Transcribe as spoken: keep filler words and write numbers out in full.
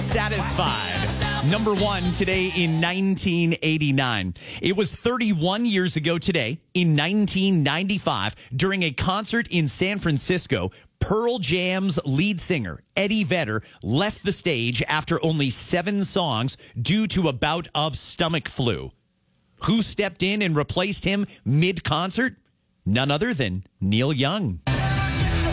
Satisfied. Number one today in nineteen eighty-nine. It was thirty-one years ago today in nineteen ninety-five during a concert in San Francisco. Pearl Jam's lead singer, Eddie Vedder, left the stage after only seven songs due to a bout of stomach flu. Who stepped in and replaced him mid-concert? None other than Neil Young.